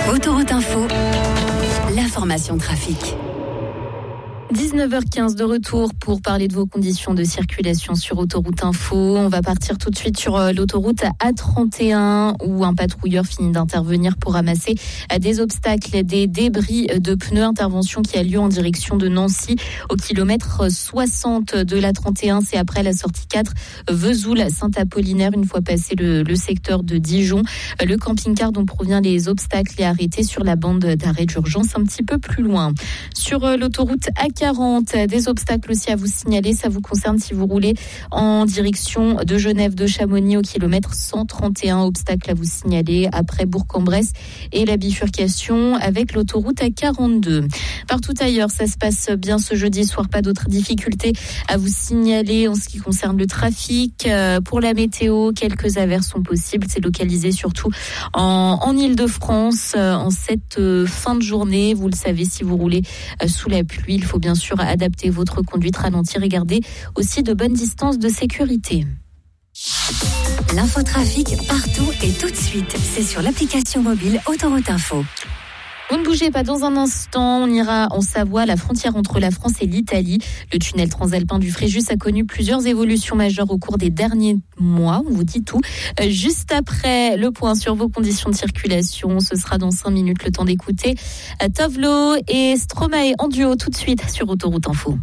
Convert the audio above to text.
Autoroute Info, l'information trafic. 19h15 de retour pour parler de vos conditions de circulation sur Autoroute Info. On va partir tout de suite sur l'autoroute A31 où un patrouilleur finit d'intervenir pour ramasser des obstacles, des débris de pneus. Intervention qui a lieu en direction de Nancy au kilomètre 60 de la 31. C'est après la sortie 4 Vesoul-Saint-Apollinaire. Une fois passé le secteur de Dijon, le camping-car dont provient les obstacles est arrêté sur la bande d'arrêt d'urgence un petit peu plus loin. Sur l'autoroute A40, des obstacles aussi à vous signaler. Ça vous concerne si vous roulez en direction de Genève de Chamonix au kilomètre 131. Obstacle à vous signaler après Bourg-en-Bresse et la bifurcation avec l'autoroute A42. Partout ailleurs, ça se passe bien ce jeudi soir. Pas d'autres difficultés à vous signaler en ce qui concerne le trafic. Pour la météo, quelques averses sont possibles. C'est localisé surtout en Île-de-France en cette fin de journée. Vous le savez, si vous roulez sous la pluie, il faut bien sûr adapter votre conduite, ralentir et garder aussi de bonnes distances de sécurité. L'infotrafic partout et tout de suite. C'est sur l'application mobile Autoroute Info. Vous ne bougez pas, dans un instant, on ira en Savoie, la frontière entre la France et l'Italie. Le tunnel transalpin du Fréjus a connu plusieurs évolutions majeures au cours des derniers mois. On vous dit tout. Juste après le point sur vos conditions de circulation, ce sera dans 5 minutes le temps d'écouter Tovlo et Stromae en duo tout de suite sur Autoroute Info.